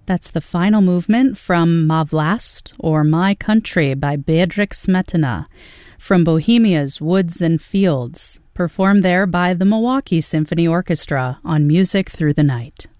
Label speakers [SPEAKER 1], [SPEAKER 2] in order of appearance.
[SPEAKER 1] That's the final movement from Ma Vlast, or My Country, by Bedřich Smetana, from Bohemia's Woods and Fields, performed there by the Milwaukee Symphony Orchestra on Music Through the Night.